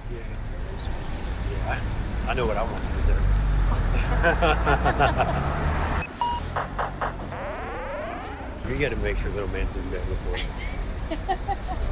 Yeah. Yeah, I know what I want to do there. You got to make sure little man didn't that before.